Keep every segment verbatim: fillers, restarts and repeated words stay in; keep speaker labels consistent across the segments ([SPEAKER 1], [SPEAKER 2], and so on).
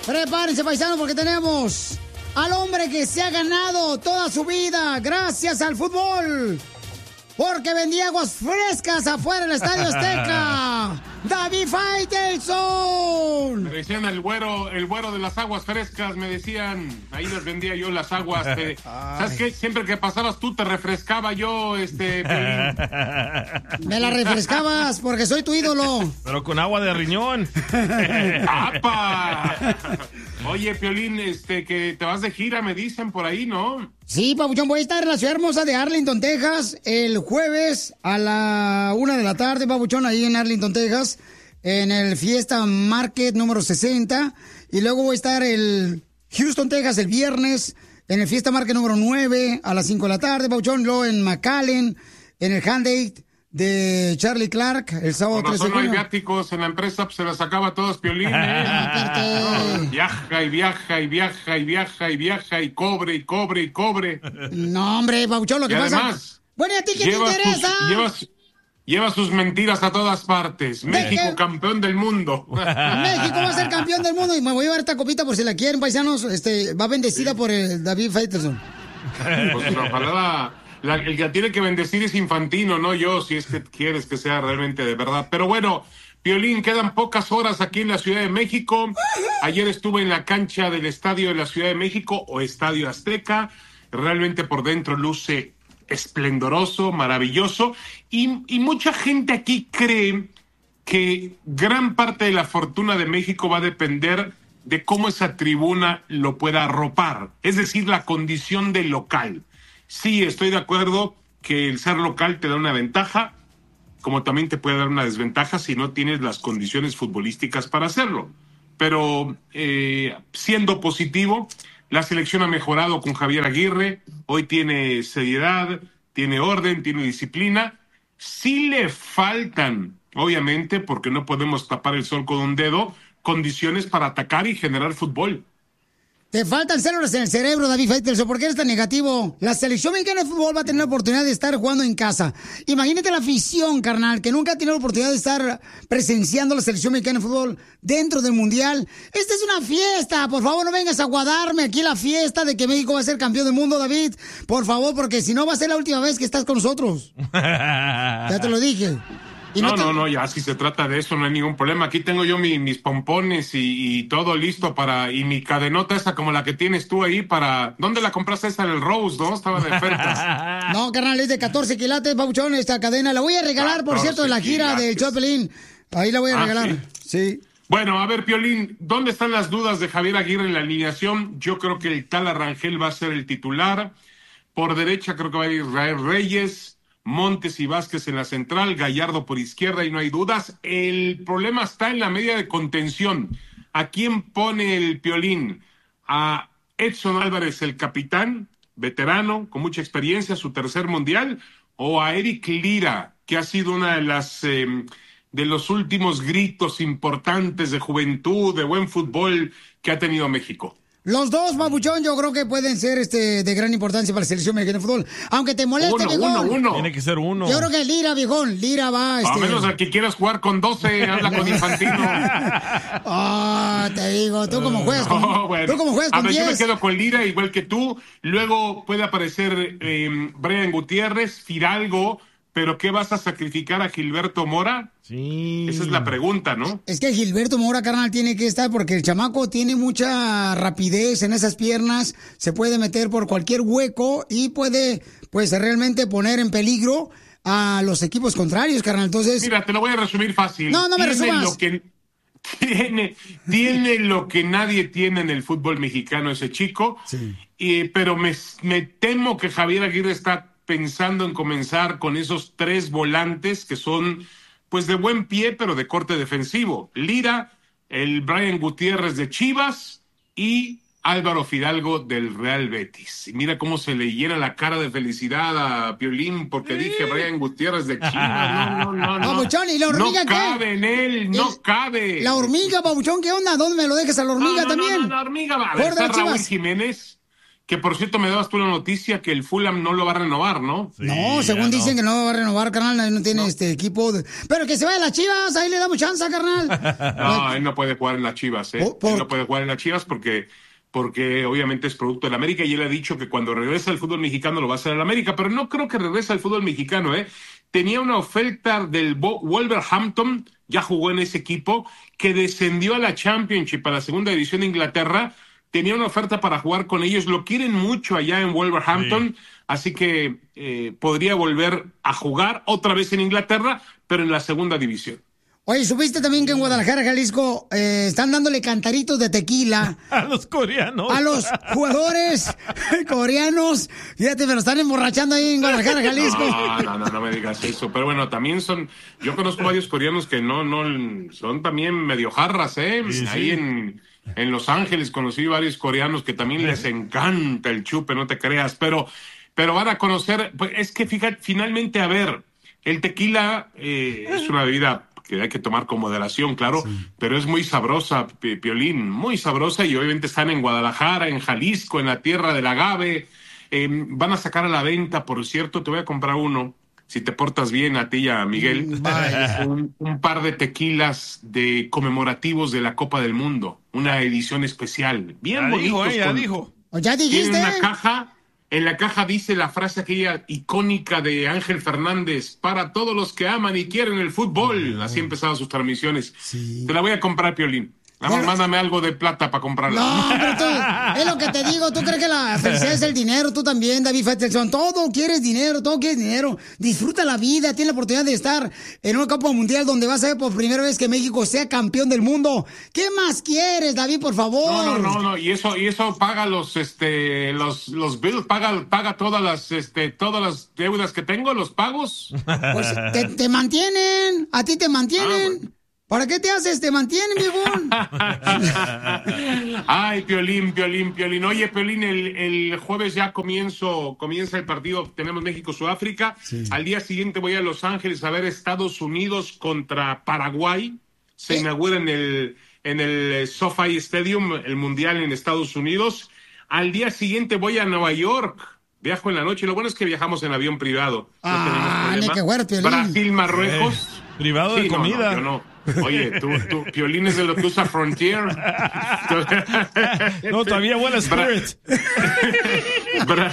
[SPEAKER 1] Prepárense, paisanos, porque tenemos al hombre que se ha ganado toda su vida gracias al fútbol. Porque vendía aguas frescas afuera del Estadio Azteca. ¡David Faitelson!
[SPEAKER 2] Me decían el güero, el güero de las aguas frescas, me decían. Ahí les vendía yo las aguas. Eh. ¿Sabes qué? Siempre que pasabas tú te refrescaba yo, este...
[SPEAKER 1] Me la refrescabas porque soy tu ídolo.
[SPEAKER 3] Pero con agua de riñón.
[SPEAKER 2] ¡Apa! Oye, Piolín, este, que te vas de gira, me dicen por ahí, ¿no?
[SPEAKER 1] Sí, papuchón, voy a estar en la ciudad hermosa de Arlington, Texas, el jueves a la una de la tarde, papuchón, ahí en Arlington, Texas, en el Fiesta Market número sesenta. Y luego voy a estar en Houston, Texas, el viernes, en el Fiesta Market número nueve a las cinco de la tarde, papuchón. Luego en McAllen, en el Handate de Charlie Clark, el sábado
[SPEAKER 2] trece
[SPEAKER 1] de
[SPEAKER 2] junio. No hay
[SPEAKER 1] junio.
[SPEAKER 2] viáticos en la empresa, pues se las acaba a todos, Piolín, ¿eh? No, viaja y viaja y viaja y viaja y viaja y cobre y cobre y cobre.
[SPEAKER 1] No, hombre, Pauchón, lo que
[SPEAKER 2] y
[SPEAKER 1] pasa...
[SPEAKER 2] Además,
[SPEAKER 1] bueno, ¿a ti qué te interesa?
[SPEAKER 2] Tus, llevas, lleva sus mentiras a todas partes. México,
[SPEAKER 1] qué?
[SPEAKER 2] campeón del mundo.
[SPEAKER 1] México va a ser campeón del mundo y me voy a llevar esta copita por si la quieren, paisanos. Este, va bendecida sí. por el David Faitelson.
[SPEAKER 2] Pues ojalá... La, el que tiene que bendecir es Infantino, no yo, si es que quieres que sea realmente de verdad. Pero bueno, Piolín, quedan pocas horas aquí en la Ciudad de México. Ayer estuve en la cancha del Estadio de la Ciudad de México o Estadio Azteca. Realmente por dentro luce esplendoroso, maravilloso. Y, y mucha gente aquí cree que gran parte de la fortuna de México va a depender de cómo esa tribuna lo pueda arropar. Es decir, la condición del local. Sí, estoy de acuerdo que el ser local te da una ventaja, como también te puede dar una desventaja si no tienes las condiciones futbolísticas para hacerlo. Pero eh, siendo positivo, la selección ha mejorado con Javier Aguirre, hoy tiene seriedad, tiene orden, tiene disciplina. Sí le faltan, obviamente, porque no podemos tapar el sol con un dedo, condiciones para atacar y generar fútbol.
[SPEAKER 1] Te faltan células en el cerebro, David Faitelson. ¿Por qué eres tan negativo? La selección mexicana de fútbol va a tener la oportunidad de estar jugando en casa. Imagínate la afición, carnal, que nunca ha tenido la oportunidad de estar presenciando la selección mexicana de fútbol dentro del Mundial. Esta es una fiesta. Por favor, no vengas a guardarme aquí la fiesta de que México va a ser campeón del mundo, David. Por favor, porque si no va a ser la última vez que estás con nosotros. Ya te lo dije.
[SPEAKER 2] Y no, no, te... no, no, ya si se trata de eso no hay ningún problema. Aquí tengo yo mi, mis pompones y, y todo listo para... Y mi cadenota esa como la que tienes tú ahí para... ¿Dónde la compraste esa? En el Rose, ¿no? Estaba de ofertas.
[SPEAKER 1] No, carnal, es de catorce quilates, papuchón, esta cadena. La voy a regalar, por cierto, en la gira del Chopelín. Ahí la voy a ah, regalar. ¿sí?
[SPEAKER 2] sí. Bueno, a ver, Piolín, ¿dónde están las dudas de Javier Aguirre en la alineación? Yo creo que el tal Arrangel va a ser el titular. Por derecha creo que va a ir Israel Reyes. Montes y Vázquez en la central, Gallardo por izquierda y no hay dudas. El problema está en la media de contención. ¿A quién pone el Piolín? ¿A Edson Álvarez, el capitán, veterano, con mucha experiencia, su tercer mundial? ¿O a Eric Lira, que ha sido una de las eh, de los últimos gritos importantes de juventud, de buen fútbol que ha tenido México?
[SPEAKER 1] Los dos, babuchón, yo creo que pueden ser este de gran importancia para la selección mexicana de fútbol. Aunque te moleste,
[SPEAKER 2] uno,
[SPEAKER 1] viejón.
[SPEAKER 2] Uno, uno.
[SPEAKER 3] Tiene que ser uno.
[SPEAKER 1] Yo creo que Lira, viejón. Lira va, este...
[SPEAKER 2] A menos a que quieras jugar con doce, habla con Infantino.
[SPEAKER 1] Ah, oh, te digo, tú como juegas con...
[SPEAKER 2] No, bueno.
[SPEAKER 1] Tú como juegas con
[SPEAKER 2] A ver,
[SPEAKER 1] diez.
[SPEAKER 2] yo me quedo con Lira, igual que tú. Luego puede aparecer eh, Brian Gutiérrez, Fidalgo... ¿Pero qué vas a sacrificar a Gilberto Mora?
[SPEAKER 3] Sí.
[SPEAKER 2] Esa es la pregunta, ¿no?
[SPEAKER 1] Es que Gilberto Mora, carnal, tiene que estar porque el chamaco tiene mucha rapidez en esas piernas, se puede meter por cualquier hueco y puede, pues, realmente poner en peligro a los equipos contrarios, carnal. Entonces...
[SPEAKER 2] Mira, te lo voy a resumir fácil.
[SPEAKER 1] No, no me
[SPEAKER 2] tiene
[SPEAKER 1] resumas.
[SPEAKER 2] Lo que, tiene, tiene lo que nadie tiene en el fútbol mexicano ese chico,
[SPEAKER 1] sí.
[SPEAKER 2] y, pero me, me temo que Javier Aguirre está pensando en comenzar con esos tres volantes que son pues de buen pie pero de corte defensivo. Lira, el Brian Gutiérrez de Chivas y Álvaro Fidalgo del Real Betis. Y mira cómo se le llena la cara de felicidad a Piolín porque dije Brian Gutiérrez de Chivas. No, no, no, no.
[SPEAKER 1] Babuchón, ¿y la hormiga
[SPEAKER 2] no
[SPEAKER 1] qué?
[SPEAKER 2] cabe en él, no el, cabe.
[SPEAKER 1] La hormiga, babuchón, ¿qué onda? ¿Dónde me lo dejas a la hormiga
[SPEAKER 2] no, no,
[SPEAKER 1] también?
[SPEAKER 2] No, no, la hormiga va. Está Raúl Jiménez, que por cierto me dabas tú la noticia que el Fulham no lo va a renovar, ¿no?
[SPEAKER 1] Sí, no, según dicen no. que no va a renovar, carnal, no tiene no. este equipo. De... Pero que se vaya a las Chivas, ahí le damos chance, carnal.
[SPEAKER 2] No, él no puede jugar en las Chivas, ¿eh? ¿Por? Por... Él no puede jugar en las Chivas porque, porque obviamente es producto del América y él ha dicho que cuando regresa al fútbol mexicano lo va a hacer al América, pero no creo que regrese al fútbol mexicano, ¿eh? Tenía una oferta del Wolverhampton, ya jugó en ese equipo, que descendió a la Championship, a la segunda división de Inglaterra. Tenía una oferta para jugar con ellos, lo quieren mucho allá en Wolverhampton, sí. Así que eh, podría volver a jugar otra vez en Inglaterra, pero en la segunda división.
[SPEAKER 1] Oye, ¿supiste también que en Guadalajara, Jalisco, eh, están dándole cantaritos de tequila?
[SPEAKER 3] A los coreanos.
[SPEAKER 1] A los jugadores coreanos. Fíjate, me lo están emborrachando ahí en Guadalajara, Jalisco.
[SPEAKER 2] No, no, no, no me digas eso. Pero bueno, también son... Yo conozco varios coreanos que no, no... Son también medio jarras, ¿eh? Sí, ahí sí. en... En Los Ángeles conocí varios coreanos que también les encanta el chupe, no te creas, pero, pero van a conocer, pues es que fíjate, finalmente, a ver, el tequila eh, es una bebida que hay que tomar con moderación, claro, sí. Pero es muy sabrosa, Piolín, muy sabrosa, y obviamente están en Guadalajara, en Jalisco, en la tierra del agave, eh, van a sacar a la venta, por cierto, te voy a comprar uno. Si te portas bien a ti y a Miguel, un, un par de tequilas de conmemorativos de la Copa del Mundo, una edición especial, bien
[SPEAKER 3] ya
[SPEAKER 2] bonitos.
[SPEAKER 3] Dijo, eh, ya
[SPEAKER 2] con,
[SPEAKER 3] dijo.
[SPEAKER 1] Ya dijiste.
[SPEAKER 2] Tiene una caja, en la caja dice la frase aquella icónica de Ángel Fernández, para todos los que aman y quieren el fútbol. Así empezaban sus transmisiones. Sí. Te la voy a comprar, Piolín. Vamos, bueno, mándame algo de plata para comprarla.
[SPEAKER 1] No, pero tú, es lo que te digo, tú crees que la felicidad es el dinero, tú también, David Faitelson. Todo quieres dinero, todo quieres dinero. Disfruta la vida, tienes la oportunidad de estar en una Copa Mundial donde vas a ver por primera vez que México sea campeón del mundo. ¿Qué más quieres, David, por favor?
[SPEAKER 2] No, no, no, no. Y eso, y eso paga los, este, los, los bills, paga, paga todas las, este, todas las deudas que tengo, los pagos.
[SPEAKER 1] Pues te, te mantienen, a ti te mantienen. Ah, bueno. ¿Para qué te haces? ¿Te mantienen, viejón?
[SPEAKER 2] Ay, Piolín, Piolín, Piolín. Oye, Piolín, el, el jueves ya comienzo, comienza el partido, tenemos México-Sudáfrica. Sí. Al día siguiente voy a Los Ángeles a ver Estados Unidos contra Paraguay. Se ¿Eh? inaugura en el, en el SoFi Stadium, el Mundial en Estados Unidos. Al día siguiente voy a Nueva York. Viajo en la noche. Lo bueno es que viajamos en avión privado.
[SPEAKER 1] Ah, no qué bueno, Piolín.
[SPEAKER 2] Brasil, Marruecos.
[SPEAKER 3] Eh, privado
[SPEAKER 2] sí,
[SPEAKER 3] de comida.
[SPEAKER 2] No, no, yo no. Oye, tú, tú, Piolín es de lo que usa Frontier.
[SPEAKER 3] No, todavía huele a Spirit.
[SPEAKER 2] Bra...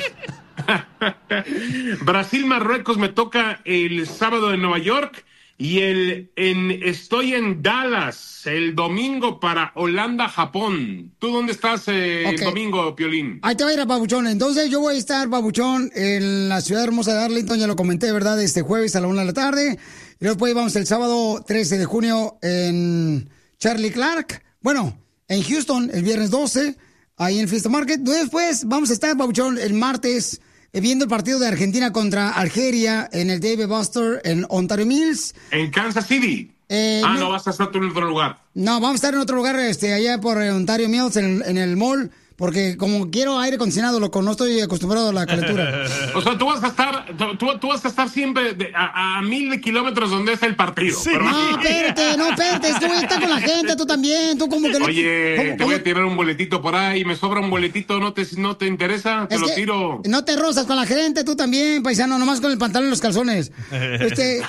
[SPEAKER 2] Brasil, Marruecos me toca el sábado en Nueva York y el en estoy en Dallas el domingo para Holanda, Japón. ¿Tú dónde estás eh, okay. el domingo, Piolín?
[SPEAKER 1] Ahí te va a ir a Pabuchón. Entonces yo voy a estar, Pabuchón, en la ciudad hermosa de Arlington, ya lo comenté, ¿verdad? Este jueves a la una de la tarde. Y después vamos el sábado trece de junio en Charlie Clark. Bueno, en Houston el viernes doce, ahí en Fiesta Market. Después vamos a estar, Pabuchón, el martes eh, viendo el partido de Argentina contra Algeria en el David Buster en Ontario Mills.
[SPEAKER 2] En Kansas City. Eh, ah, no, no vas a estar tú en otro lugar.
[SPEAKER 1] No, vamos a estar en otro lugar, este, allá por Ontario Mills, en, en el mall. Porque como quiero aire acondicionado, loco, no estoy acostumbrado a la calentura.
[SPEAKER 2] O sea, tú vas a estar, tú, tú vas a estar siempre de, a, a mil de kilómetros donde está el partido.
[SPEAKER 1] Sí. No, espérate, no, espérate, es que voy a estar con la gente, tú también, tú como que no.
[SPEAKER 2] Oye, ¿cómo, te cómo? voy a tirar un boletito por ahí, me sobra un boletito, ¿no te, no te interesa? Te es lo tiro.
[SPEAKER 1] No te rozas con la gente, tú también, paisano, nomás con el pantalón y los calzones. Este,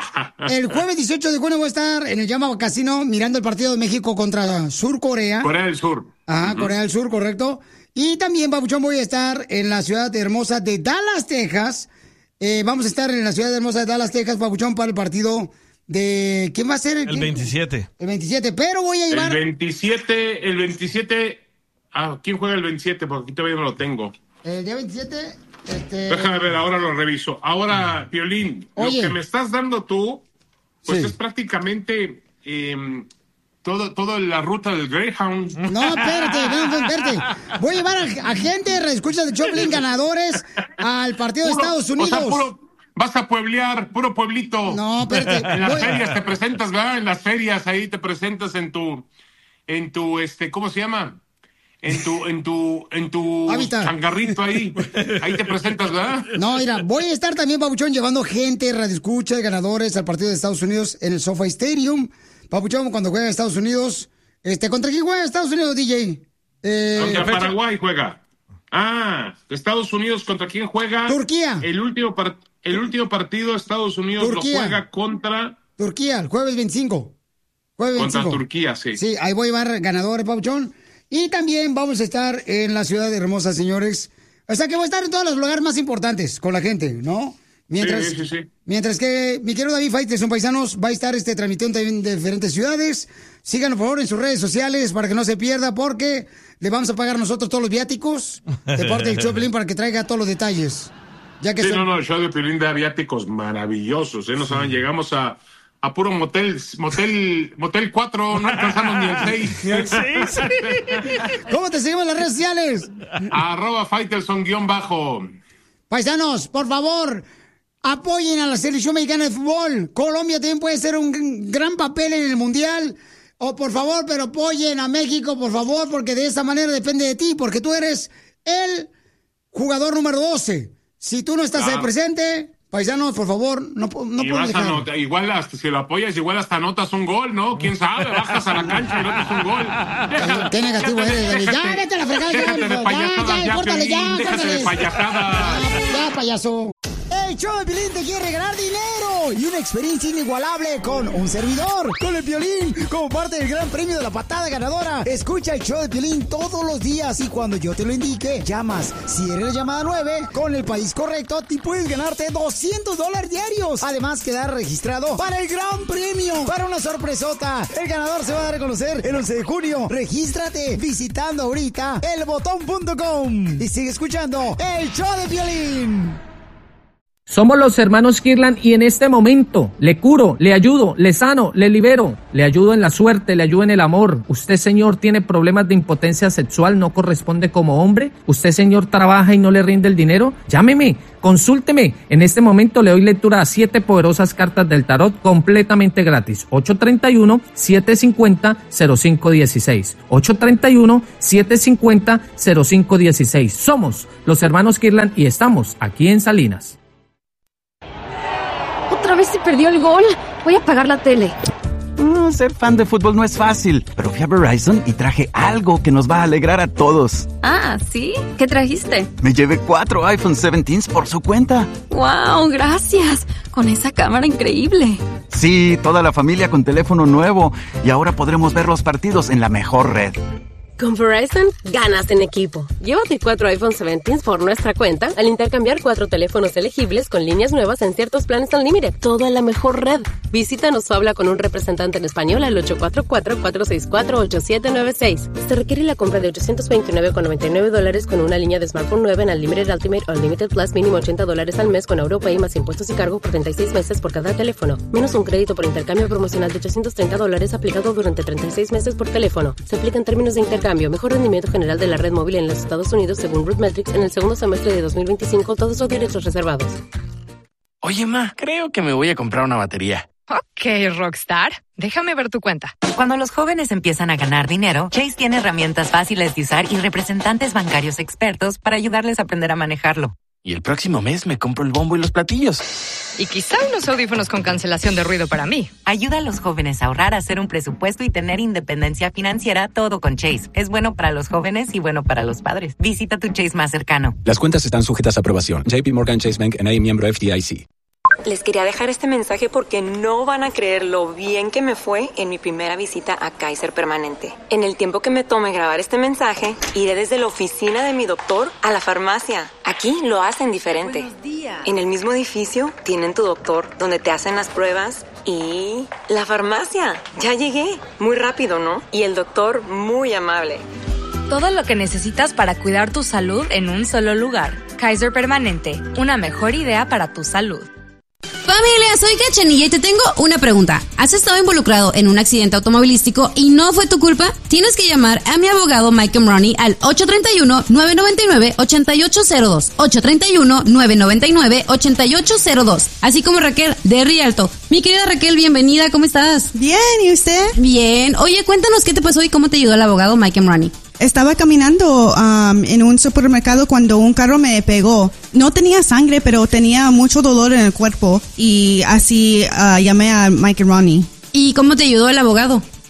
[SPEAKER 1] el jueves dieciocho de junio voy a estar en el Yamaha Casino mirando el partido de México contra Sur Corea.
[SPEAKER 2] Corea del Sur.
[SPEAKER 1] Ajá, uh-huh. Corea del Sur, correcto. Y también, Pabuchón, voy a estar en la ciudad hermosa de Dallas, Texas. Eh, vamos a estar en la ciudad hermosa de Dallas, Texas, Pabuchón, para el partido de... ¿Quién va a ser?
[SPEAKER 3] El ¿Quién? veintisiete.
[SPEAKER 1] El veintisiete, pero voy a llevar...
[SPEAKER 2] El veintisiete, el veintisiete... Ah, ¿quién juega el veintisiete? Porque aquí todavía no lo tengo.
[SPEAKER 1] El día veintisiete... Este...
[SPEAKER 2] Déjame ver, ahora lo reviso. Ahora, Piolín, Oye. lo que me estás dando tú, pues sí. es prácticamente... Eh, Todo, todo la ruta del Greyhound.
[SPEAKER 1] No, espérate, no, espérate. Voy a llevar a, a gente, escuchas de Choplin, ganadores al partido puro, de Estados Unidos.
[SPEAKER 2] O sea, puro, vas a pueblear, puro pueblito.
[SPEAKER 1] No, espérate.
[SPEAKER 2] En las
[SPEAKER 1] voy...
[SPEAKER 2] ferias te presentas, ¿verdad? En las ferias ahí te presentas en tu, en tu, este, ¿cómo se llama? En tu, en tu, en tu
[SPEAKER 1] Hábitat.
[SPEAKER 2] changarrito ahí. Ahí te presentas, ¿verdad?
[SPEAKER 1] No, mira, voy a estar también, Pabuchón, llevando gente, radioescucha, ganadores al partido de Estados Unidos en el SoFi Stadium. Papuchón, cuando juega a Estados Unidos, este, ¿contra quién juega Estados Unidos, D J?
[SPEAKER 2] Eh, contra Paraguay juega. Ah, Estados Unidos, ¿contra quién juega?
[SPEAKER 1] Turquía.
[SPEAKER 2] El último, par- el último partido, Estados Unidos
[SPEAKER 1] Turquía.
[SPEAKER 2] lo juega contra...
[SPEAKER 1] Turquía, el jueves veinticinco. Jueves
[SPEAKER 2] Contra
[SPEAKER 1] veinticinco.
[SPEAKER 2] Turquía, sí.
[SPEAKER 1] Sí, ahí voy a llevar ganadores, Pauchón. Y también vamos a estar en la ciudad de Hermosa, señores. O sea que voy a estar en todos los lugares más importantes con la gente, ¿no? Mientras,
[SPEAKER 2] sí, sí, sí.
[SPEAKER 1] mientras que mi querido David Faitelson, paisanos, va a estar este transmitiendo también de diferentes ciudades. Síganos, por favor, en sus redes sociales para que no se pierda, porque le vamos a pagar nosotros todos los viáticos de parte del show de Piolín para que traiga todos los detalles. Ya que
[SPEAKER 2] Sí,
[SPEAKER 1] son-
[SPEAKER 2] no, no, el show de Piolín de aviáticos maravillosos, ¿eh? No saben, llegamos a, a puro motel, motel, motel cuatro, no alcanzamos ni el seis.
[SPEAKER 1] ¿Cómo te seguimos en las redes sociales?
[SPEAKER 2] Arroba Faitelson guión bajo.
[SPEAKER 1] Paisanos, por favor, apoyen a la selección mexicana de fútbol. Colombia también puede ser un gran- gran papel en el Mundial. O por favor, pero apoyen a México, por favor, porque de esa manera depende de ti, porque tú eres el jugador número doce. Si tú no estás
[SPEAKER 2] Claro.
[SPEAKER 1] ahí presente, paisanos, por favor, no, po- no
[SPEAKER 2] Y
[SPEAKER 1] puedo
[SPEAKER 2] vas a
[SPEAKER 1] dejar.
[SPEAKER 2] anotar- igual hasta, si lo apoyas, igual hasta anotas un gol, ¿no? ¿Quién sabe? Bajas a la cancha y anotas un gol. Deja-
[SPEAKER 1] Qué negativo
[SPEAKER 2] déjate-
[SPEAKER 1] eres, David. Ya,
[SPEAKER 2] déjate-
[SPEAKER 1] vete a la fregada.
[SPEAKER 2] Déjate
[SPEAKER 1] ya,
[SPEAKER 2] de
[SPEAKER 1] ya,
[SPEAKER 2] payasadas,
[SPEAKER 1] ya,
[SPEAKER 2] ya,
[SPEAKER 1] córtale, ya,
[SPEAKER 2] Piolín, déjate de
[SPEAKER 1] córtale.
[SPEAKER 2] payasadas.
[SPEAKER 1] Ya, ya, payaso. El show de Piolín te quiere regalar dinero y una experiencia inigualable con un servidor, con el Piolín, como parte del gran premio de la patada ganadora. Escucha el show de Piolín todos los días y cuando yo te lo indique, llamas. Si eres la llamada nueve, con el país correcto, te puedes ganarte doscientos dólares diarios. Además, quedar registrado para el gran premio, para una sorpresota. El ganador se va a dar a conocer el once de junio. Regístrate visitando ahorita el botón punto com y sigue escuchando el show de Piolín.
[SPEAKER 4] Somos los hermanos Kirlan y en este momento le curo, le ayudo, le sano, le libero, le ayudo en la suerte, le ayudo en el amor. Usted, señor, tiene problemas de impotencia sexual, no corresponde como hombre. Usted, señor, trabaja y no le rinde el dinero. Llámeme, consúlteme. En este momento le doy lectura a siete poderosas cartas del tarot completamente gratis. ocho tres uno, siete cinco cero, cero cinco uno seis. ocho tres uno, siete cinco cero, cero cinco uno seis. Somos los hermanos Kirlan y estamos aquí en Salinas.
[SPEAKER 5] Otra vez se perdió el gol. Voy a apagar la tele.
[SPEAKER 6] Mm, ser fan de fútbol no es fácil, pero fui a Verizon y traje algo que nos va a alegrar a todos.
[SPEAKER 5] Ah, ¿sí? ¿Qué trajiste?
[SPEAKER 6] Me llevé cuatro iPhone diecisiete por su cuenta.
[SPEAKER 5] ¡Wow! Gracias. Con esa cámara increíble.
[SPEAKER 6] Sí, toda la familia con teléfono nuevo y ahora podremos ver los partidos en la mejor red.
[SPEAKER 7] Con Verizon, ganas en equipo. Llévate cuatro iPhone diecisiete por nuestra cuenta al intercambiar cuatro teléfonos elegibles con líneas nuevas en ciertos planes Unlimited. Todo en la mejor red. Visítanos o habla con un representante en español al ocho cuatro cuatro, cuatro seis cuatro, ocho siete nueve seis. Se requiere la compra de ochocientos veintinueve con noventa y nueve dólares con una línea de smartphone nueva en Unlimited Ultimate o Unlimited Plus mínimo ochenta dólares al mes con AuroPay más impuestos y cargo por treinta y seis meses por cada teléfono. Menos un crédito por intercambio promocional de ochocientos treinta dólares aplicado durante treinta y seis meses por teléfono. Se aplica en términos de intercambio. Mejor rendimiento general de la red móvil en los Estados Unidos según RootMetrics en el segundo semestre de dos mil veinticinco. Todos los derechos reservados.
[SPEAKER 8] Oye, ma, creo que me voy a comprar una batería.
[SPEAKER 9] Ok, Rockstar. Déjame ver tu cuenta.
[SPEAKER 10] Cuando los jóvenes empiezan a ganar dinero, Chase tiene herramientas fáciles de usar y representantes bancarios expertos para ayudarles a aprender a manejarlo.
[SPEAKER 8] Y el próximo mes me compro el bombo y los platillos.
[SPEAKER 9] Y quizá unos audífonos con cancelación de ruido para mí.
[SPEAKER 10] Ayuda a los jóvenes a ahorrar, a hacer un presupuesto y tener independencia financiera, todo con Chase. Es bueno para los jóvenes y bueno para los padres. Visita tu Chase más cercano.
[SPEAKER 11] Las cuentas están sujetas a aprobación. J P Morgan Chase Bank N A, miembro F D I C.
[SPEAKER 12] Les quería dejar este mensaje porque no van a creer lo bien que me fue en mi primera visita a Kaiser Permanente. En el tiempo que me tome grabar este mensaje, iré desde la oficina de mi doctor a la farmacia. Aquí lo hacen diferente.
[SPEAKER 13] Buenos días.
[SPEAKER 12] En el mismo edificio tienen tu doctor donde te hacen las pruebas y la farmacia. Ya llegué. Muy rápido, ¿no? Y el doctor muy amable.
[SPEAKER 14] Todo lo que necesitas para cuidar tu salud en un solo lugar. Kaiser Permanente, una mejor idea para tu salud.
[SPEAKER 15] Familia, soy Cachanilla y te tengo una pregunta. ¿Has estado involucrado en un accidente automovilístico y no fue tu culpa? Tienes que llamar a mi abogado Mike Romney al ocho tres uno, nueve nueve nueve, ocho ocho cero dos, ocho tres uno, nueve nueve nueve, ocho ocho cero dos, así como Raquel de Rialto. Mi querida Raquel, bienvenida, ¿cómo estás?
[SPEAKER 16] Bien, ¿y usted?
[SPEAKER 15] Bien. Oye, cuéntanos qué te pasó y cómo te ayudó el abogado Mike Romney.
[SPEAKER 16] Estaba caminando um, en un supermercado cuando un carro me pegó. No tenía sangre, pero tenía mucho dolor en el cuerpo y así uh, llamé a Mike Romney.
[SPEAKER 15] ¿Y cómo te ayudó el abogado?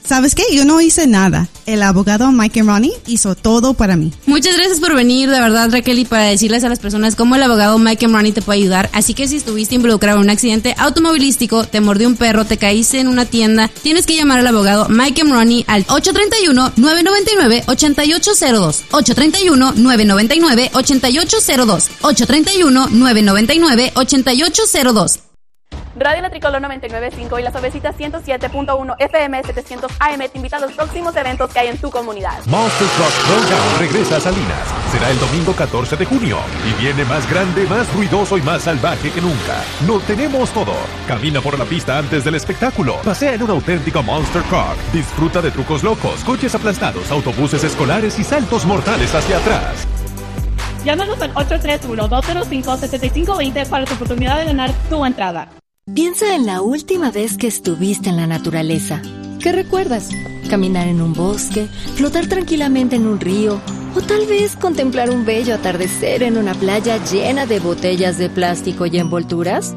[SPEAKER 16] ¿Sabes qué? Yo no hice nada. El abogado Mike and Ronnie hizo todo para mí.
[SPEAKER 15] Muchas gracias por venir, de verdad, Raquel, y para decirles a las personas cómo el abogado Mike and Ronnie te puede ayudar. Así que si estuviste involucrado en un accidente automovilístico, te mordió un perro, te caíste en una tienda, tienes que llamar al abogado Mike and Ronnie al ocho tres uno, nueve nueve nueve, ocho ocho cero dos. ocho tres uno, nueve nueve nueve, ocho ocho cero dos. ocho tres uno, nueve nueve nueve, ocho ocho cero dos.
[SPEAKER 13] Radio La Tricolor noventa y nueve punto cinco y la Suavecita ciento siete punto uno F M setecientos A M te invita a los próximos eventos que hay en tu comunidad.
[SPEAKER 17] Monster Truck Showdown regresa a Salinas. Será el domingo catorce de junio. Y viene más grande, más ruidoso y más salvaje que nunca. Lo tenemos todo. Camina por la pista antes del espectáculo. Pasea en un auténtico Monster Truck. Disfruta de trucos locos, coches aplastados, autobuses escolares y saltos mortales hacia atrás.
[SPEAKER 13] Llámanos al ocho tres uno, dos cero cinco, siete cinco dos cero para tu oportunidad de ganar tu entrada.
[SPEAKER 18] Piensa en la última vez que estuviste en la naturaleza. ¿Qué recuerdas? ¿Caminar en un bosque? ¿Flotar tranquilamente en un río? ¿O tal vez contemplar un bello atardecer en una playa llena de botellas de plástico y envolturas?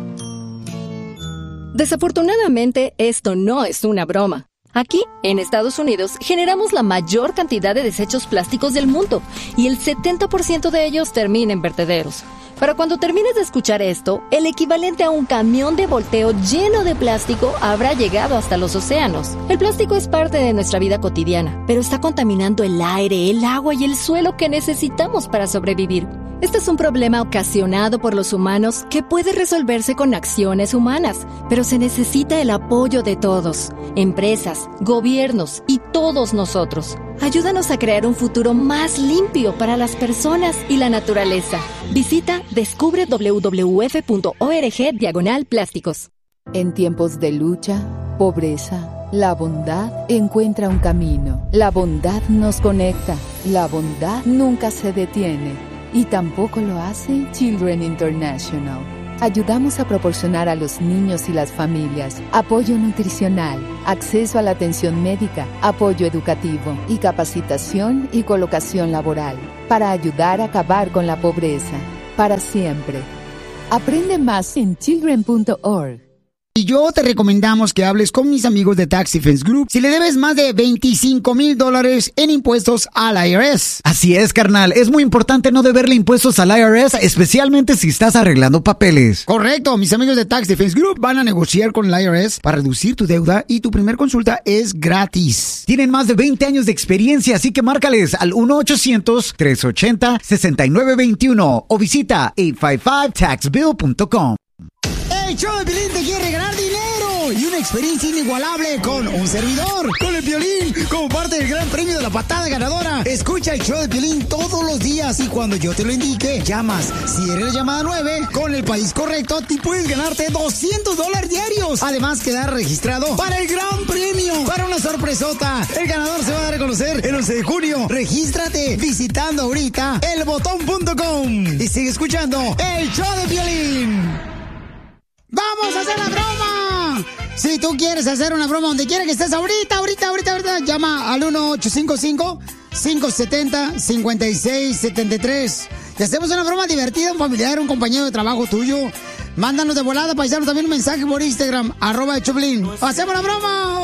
[SPEAKER 18] Desafortunadamente, esto no es una broma. Aquí, en Estados Unidos, generamos la mayor cantidad de desechos plásticos del mundo y el setenta por ciento de ellos termina en vertederos. Para cuando termines de escuchar esto, el equivalente a un camión de volteo lleno de plástico habrá llegado hasta los océanos. El plástico es parte de nuestra vida cotidiana, pero está contaminando el aire, el agua y el suelo que necesitamos para sobrevivir. Este es un problema ocasionado por los humanos que puede resolverse con acciones humanas, pero se necesita el apoyo de todos, empresas, gobiernos y todos nosotros. Ayúdanos a crear un futuro más limpio para las personas y la naturaleza. Visita descubre w w f punto org diagonal plásticos.
[SPEAKER 19] En tiempos de lucha, pobreza, la bondad encuentra un camino. La bondad nos conecta. La bondad nunca se detiene. Y tampoco lo hace Children International. Ayudamos a proporcionar a los niños y las familias apoyo nutricional, acceso a la atención médica, apoyo educativo y capacitación y colocación laboral para ayudar a acabar con la pobreza para siempre. Aprende más en children punto org.
[SPEAKER 1] Y yo te recomendamos que hables con mis amigos de Tax Defense Group si le debes más de veinticinco mil dólares en impuestos al I R S.
[SPEAKER 20] Así es, carnal. Es muy importante no deberle impuestos al I R S, especialmente si estás arreglando papeles.
[SPEAKER 1] Correcto. Mis amigos de Tax Defense Group van a negociar con el I R S para reducir tu deuda y tu primer consulta es gratis.
[SPEAKER 20] Tienen más de veinte años de experiencia, así que márcales al uno ochocientos, tres ochenta, sesenta y nueve veintiuno o visita ocho cinco cinco tax bill punto com.
[SPEAKER 1] El show de Piolín te quiere ganar dinero y una experiencia inigualable con un servidor, con el Piolín, como parte del gran premio de la patada ganadora. Escucha el show de Piolín todos los días y cuando yo te lo indique, llamas. Si eres la llamada nueve, con el país correcto, te puedes ganarte doscientos dólares diarios. Además, quedar registrado para el gran premio, para una sorpresota. El ganador se va a dar a conocer el once de junio. Regístrate visitando ahorita el botón punto com y sigue escuchando el show de Piolín. ¡Vamos a hacer la broma! Si tú quieres hacer una broma donde quiera que estés ahorita, ahorita, ahorita, ahorita, llama al uno ocho cinco cinco, cinco siete cero, cinco seis siete tres. Y hacemos una broma divertida, un familiar, un compañero de trabajo tuyo. Mándanos de volada, paisano, también un mensaje por Instagram, arroba de Choplin. ¡Hacemos la broma!